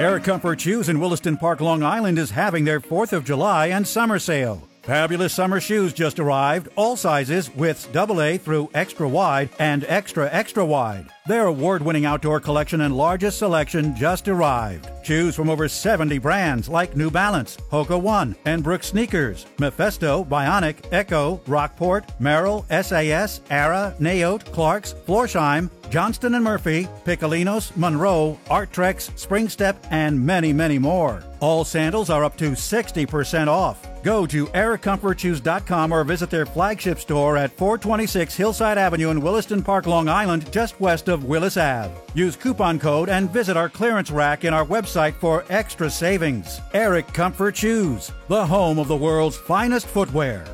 Eric Comfort Shoes in Williston Park, Long Island is having their 4th of July and summer sale. Fabulous summer shoes just arrived, all sizes, widths AA through extra wide and extra wide. Their award-winning outdoor collection and largest selection just arrived. Choose from over 70 brands like New Balance, Hoka One, and Brooks Sneakers, Mephisto, Bionic, Echo, Rockport, Merrill, SAS, Ara, Naote, Clarks, Florsheim, Johnston & Murphy, Piccolinos, Monroe, Arttrex, Springstep, and many, many more. All sandals are up to 60% off. Go to ericcomfortshoes.com or visit their flagship store at 426 Hillside Avenue in Williston Park, Long Island, just west of Willis Ave. Use coupon code and visit our clearance rack in our website for extra savings. Eric Comfort Shoes, the home of the world's finest footwear.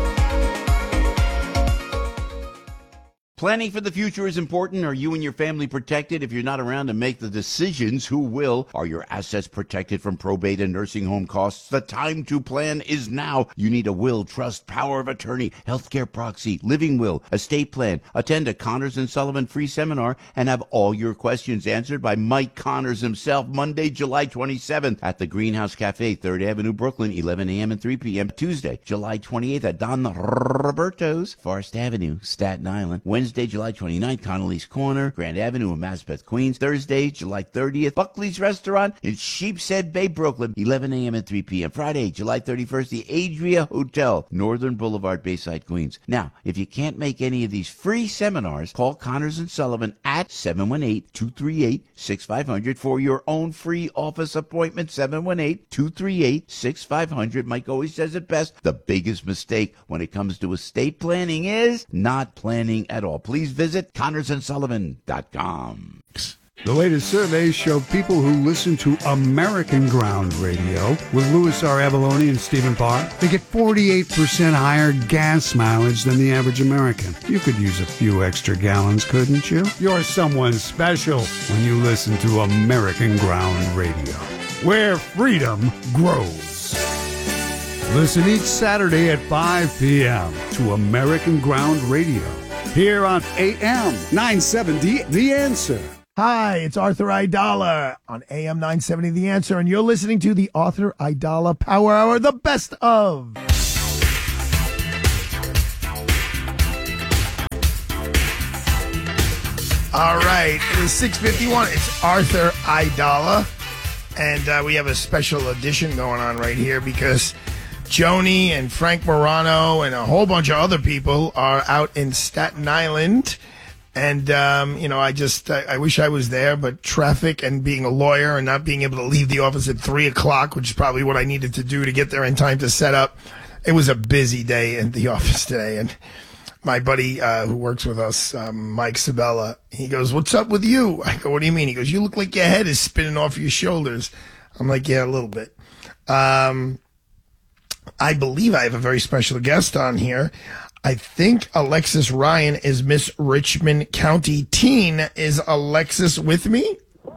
Planning for the future is important. Are you and your family protected? If you're not around to make the decisions, who will? Are your assets protected from probate and nursing home costs? The time to plan is now. You need a will, trust, power of attorney, healthcare proxy, living will, estate plan. Attend a Connors & Sullivan free seminar and have all your questions answered by Mike Connors himself, Monday, July 27th at the Greenhouse Cafe, 3rd Avenue, Brooklyn, 11 a.m. and 3 p.m. Tuesday, July 28th at Don Roberto's, Forest Avenue, Staten Island. Wednesday, July 29th, Connolly's Corner, Grand Avenue in Maspeth, Queens. Thursday, July 30th, Buckley's Restaurant in Sheepshead Bay, Brooklyn, 11 a.m. and 3 p.m. Friday, July 31st, the Adria Hotel, Northern Boulevard, Bayside, Queens. Now, if you can't make any of these free seminars, call Connors & Sullivan at 718-238-6500 for your own free office appointment, 718-238-6500. Mike always says it best. The biggest mistake when it comes to estate planning is not planning at all. Please visit ConnorsandSullivan.com. The latest surveys show people who listen to American Ground Radio with Louis R. Avalone and Stephen Parr, they get 48% higher gas mileage than the average American. You could use a few extra gallons, couldn't you? You're someone special when you listen to American Ground Radio, where freedom grows. Listen each Saturday at 5 p.m. to American Ground Radio, here on AM 970, The Answer. Hi, it's Arthur Aidala on AM 970 The Answer, and you're listening to the Arthur Aidala Power Hour, the best of. All right, it is 6:51. It's Arthur Aidala, and we have a special edition going on right here because Joni and Frank Morano and a whole bunch of other people are out in Staten Island. And, I wish I was there, but traffic and being a lawyer and not being able to leave the office at 3 o'clock, which is probably what I needed to do to get there in time to set up. It was a busy day in the office today. And my buddy who works with us, Mike Sabella, he goes, "What's up with you?" I go, "What do you mean?" He goes, "You look like your head is spinning off your shoulders." I'm like, "Yeah, a little bit." I believe I have a very special guest on here. I think Alexis Ryan is Miss Richmond County Teen. Is Alexis with me?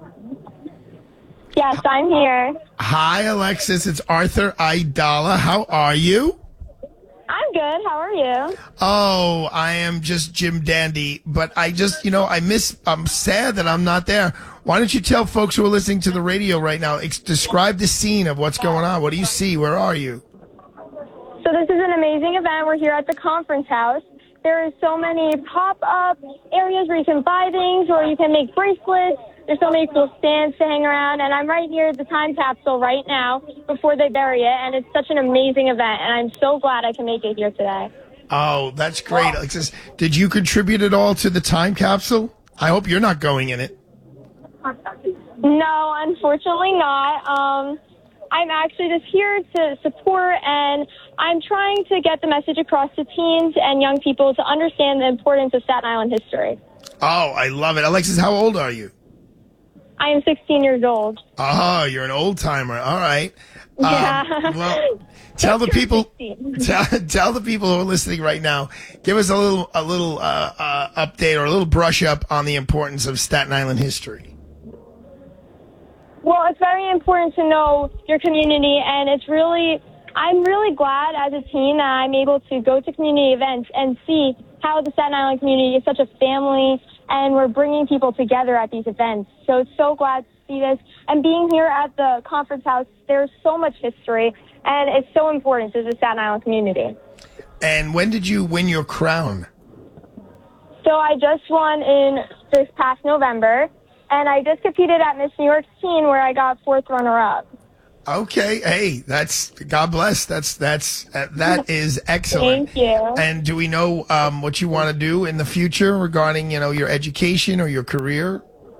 Yes, I'm here. Hi, Alexis. It's Arthur Aidala. How are you? I'm good. How are you? Oh, I am just Jim Dandy. But I just, I'm sad that I'm not there. Why don't you tell folks who are listening to the radio right now, describe the scene of what's going on. What do you see? Where are you? So this is an amazing event. We're here at the conference house. There is so many pop-up areas where you can buy things or you can make bracelets. There's so many cool stands to hang around. And I'm right here at the time capsule right now before they bury it. And it's such an amazing event. And I'm so glad I can make it here today. Oh, that's great, Alexis. Did you contribute at all to the time capsule? I hope you're not going in it. No, unfortunately not. I'm actually just here to support, and I'm trying to get the message across to teens and young people to understand the importance of Staten Island history. Oh, I love it. Alexis, how old are you? I am 16 years old. Oh, you're an old timer. All right. Yeah. Well, tell the people tell the people who are listening right now. Give us a little update or a little brush up on the importance of Staten Island history. Well, it's very important to know your community, and I'm really glad as a teen that I'm able to go to community events and see how the Staten Island community is such a family and we're bringing people together at these events. So it's so glad to see this. And being here at the conference house, there's so much history, and it's so important to the Staten Island community. And when did you win your crown? So I just won in this past November, and I just competed at Miss New York Teen where I got 4th runner-up. Okay, hey, that's God bless. That is excellent. Thank you. And do we know what you want to do in the future regarding your education or your career?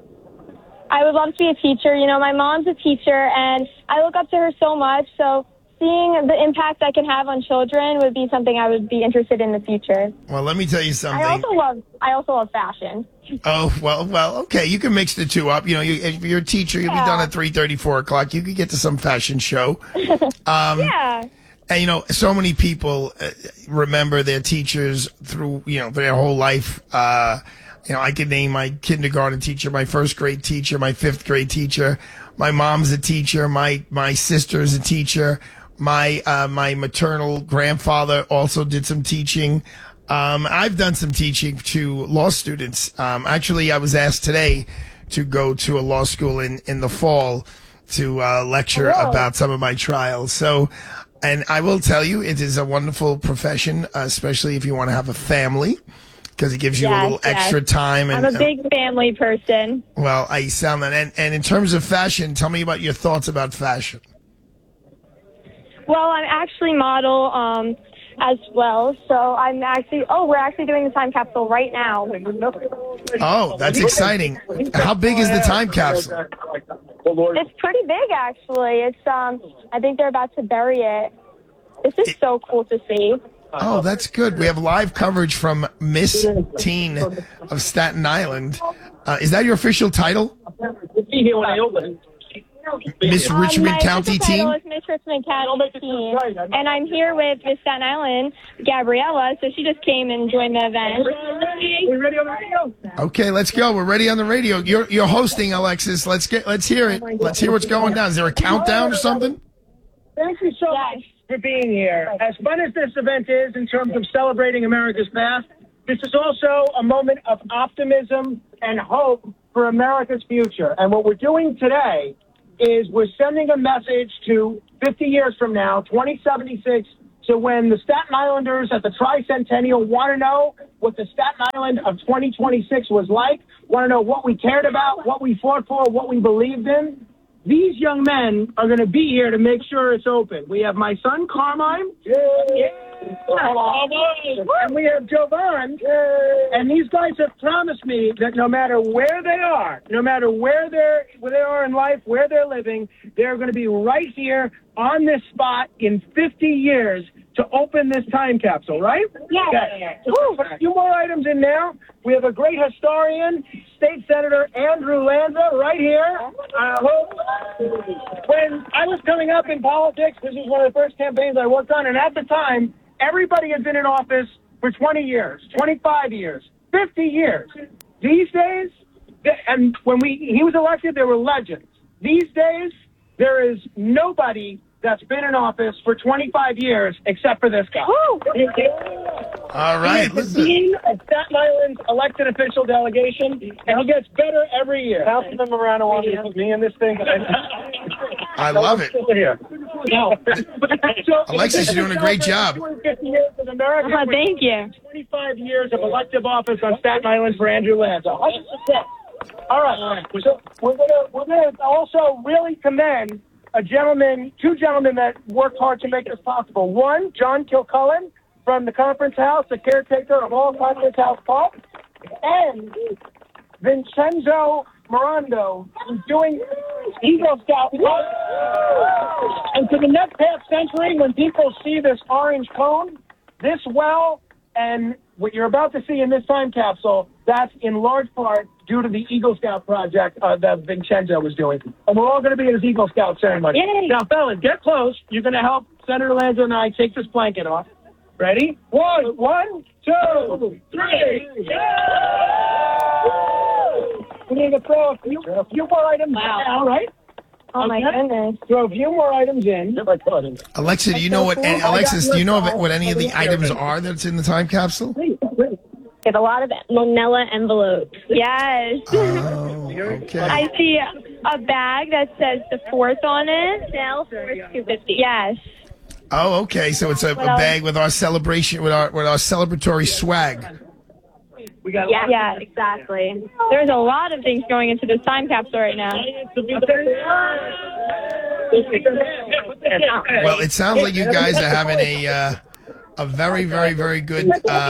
I would love to be a teacher. My mom's a teacher, and I look up to her so much. So seeing the impact I can have on children would be something I would be interested in the future. Well, let me tell you something. I also love fashion. Oh, well, okay. You can mix the two up. If you're a teacher, you'll be done at 3:30, 4 o'clock. You could get to some fashion show. Yeah. And, so many people remember their teachers through, their whole life. I could name my kindergarten teacher, my first grade teacher, my 5th grade teacher. My mom's a teacher. My sister's a teacher. My maternal grandfather also did some teaching. I've done some teaching to law students. Actually, I was asked today to go to a law school in the fall to lecture about some of my trials. So, and I will tell you, it is a wonderful profession, especially if you want to have a family, because it gives you a little extra time. And, I'm a big family person. Well, I sound that. And in terms of fashion, tell me about your thoughts about fashion. Well, I'm actually model as well, so we're actually doing the time capsule right now. Oh, that's exciting. How big is the time capsule? It's pretty big, actually. It's I think they're about to bury it. This is so cool to see. Oh, that's good. We have live coverage from Miss Teen of Staten Island. Is that your official title? Miss Richmond County Teen? My official title is Miss Richmond County Teen, and I'm here with Miss Staten Island, Gabriella, so she just came and joined the event. We ready on the radio? Okay, let's go. We're ready on the radio. You're hosting, Alexis. Let's hear it. Let's hear what's going down. Is there a countdown or something? Thank you so much for being here. As fun as this event is in terms of celebrating America's past, this is also a moment of optimism and hope for America's future. And what we're doing today is we're sending a message to 50 years from now, 2076, so when the Staten Islanders at the Tricentennial want to know what the Staten Island of 2026 was like, want to know what we cared about, what we fought for, what we believed in, these young men are going to be here to make sure it's open. We have my son, Carmine. And we have Jovan. And these guys have promised me that no matter where they are, no matter where they are in life, where they're living, they're going to be right here on this spot in 50 years to open this time capsule, right? Yeah. Okay. So put a few more items in now. We have a great historian, State Senator Andrew Lanza, right here. When I was coming up in politics, this was one of the first campaigns I worked on, and at the time, everybody had been in office for 20 years, 25 years, 50 years. These days, and when he was elected, there were legends. These days, there is nobody that's been in office for 25 years except for this guy. All right. He's the dean of Staten Island's elected official delegation, and he gets better every year. Councilman Morano wants to put me in this thing. I love it. Alexis, you're doing a great job. 50 years of America. Thank you. 25 years of elective office on Staten Island for Andrew Lanza. All right. So we're gonna also really commend two gentlemen that worked hard to make this possible. One, John Kilcullen from the Conference House, the caretaker of all Conference House Park, and Vincenzo Morando, who's doing Eagle Scout. And for the next half century, when people see this orange cone, this well, and what you're about to see in this time capsule, that's in large part due to the Eagle Scout project that Vincenzo was doing. And we're all going to be at his Eagle Scout ceremony. Yay. Now, fellas, get close. You're going to help Senator Lanza and I take this blanket off. Ready? One, two, three. We're going to throw a few more items now, right? Oh, my goodness. Throw a few more items in. Alexa, do you know what? Alexis, do you know what any of the items are that's in the time capsule? Get a lot of manila envelopes. Yes. Oh, okay. I see a bag that says the 4th on it. Sale for $250. Yes. Oh, okay. So it's a bag with our celebration, with our celebratory swag. Yeah, exactly. There's a lot of things going into this time capsule right now. Well, it sounds like you guys are having a very, very, very good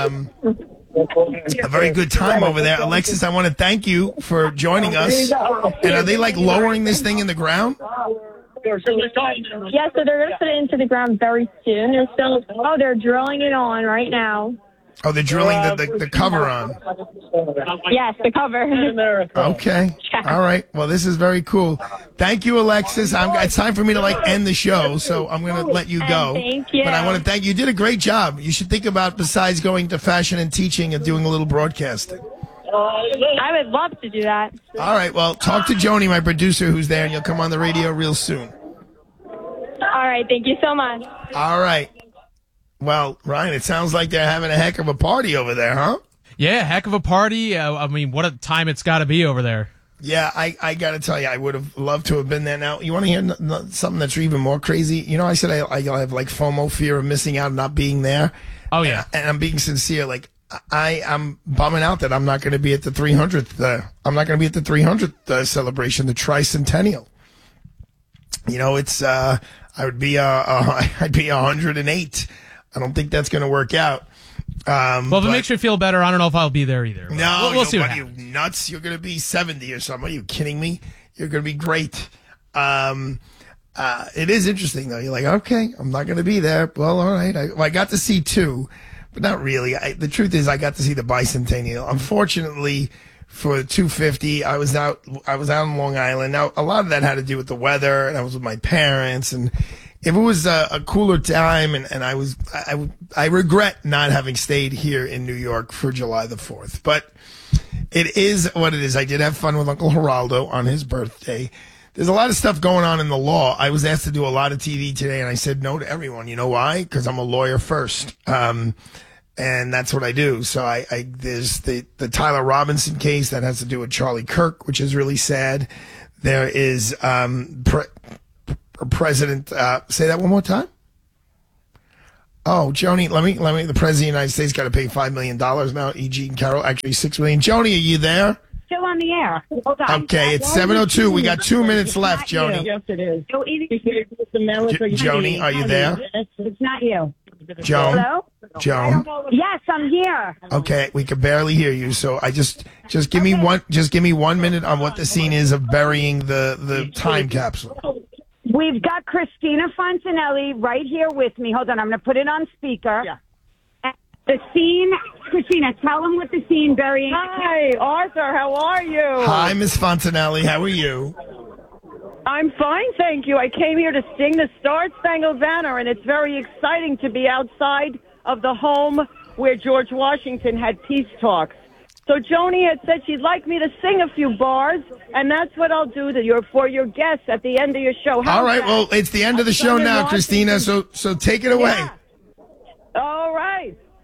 a very good time over there. Alexis, I want to thank you for joining us. And are they like lowering this thing in the ground? Yeah, so they're going to put it into the ground very soon. They're drilling it on right now. Oh, they're drilling the cover on. Yes, the cover. Okay. All right. Well, this is very cool. Thank you, Alexis. It's time for me to end the show, so I'm going to let you go. Thank you. But I want to thank you. You did a great job. You should think about, besides going to fashion and teaching, and doing a little broadcasting. I would love to do that. All right. Well, talk to Joni, my producer, who's there, and you'll come on the radio real soon. All right. Thank you so much. All right. Well, Ryan, it sounds like they're having a heck of a party over there, huh? Yeah, heck of a party. I mean, what a time it's got to be over there. Yeah, I got to tell you, I would have loved to have been there. Now, you want to hear something that's even more crazy? You know, I said I have like FOMO, fear of missing out and not being there. Oh, yeah. And I'm being sincere. Like, I'm bumming out that I'm not going to be at the 300th. I'm not going to be at the 300th celebration, the tricentennial. You know, it's I'd be 108. I don't think that's going to work out. Well, if it makes you feel better, I don't know if I'll be there either. No, we'll see what happens. Are you nuts? You're going to be 70 or something. Are you kidding me? You're going to be great. It is interesting, though. You're like, okay, I'm not going to be there. Well, all right. I got to see two, but not really. The truth is, I got to see the bicentennial. Unfortunately, for 250, I was out on Long Island. Now, a lot of that had to do with the weather, and I was with my parents, and if it was a cooler time, and I regret not having stayed here in New York for July the 4th, but it is what it is. I did have fun with Uncle Geraldo on his birthday. There's a lot of stuff going on in the law. I was asked to do a lot of TV today, and I said no to everyone. You know why? Because I'm a lawyer first. And that's what I do. So there's the Tyler Robinson case that has to do with Charlie Kirk, which is really sad. There is, President, say that one more time. Oh, Joni, let me, the President of the United States got to pay $5 million now. E.G. and Carol, actually $6 million. Joni, are you there? Still on the air. Hold on. Okay, it's 7:02. We got 2 minutes left, Joni. Yes, it is. Joni, are you there? It's not you. Joan? Hello? Joan? Yes, I'm here. Okay, we can barely hear you, so I just give me 1 minute on what the scene is of burying the time capsule. We've got Christina Fontanelli right here with me. Hold on, I'm going to put it on speaker. Yeah. The scene, Christina, tell them what the scene burying. Hi, Arthur. How are you? Hi, Miss Fontanelli. How are you? I'm fine, thank you. I came here to sing the Star Spangled Banner, and it's very exciting to be outside of the home where George Washington had peace talks. So Joni had said she'd like me to sing a few bars, and that's what I'll do for your guests at the end of your show. All right, well, it's the end of the show now, Christina, so take it away. Yeah.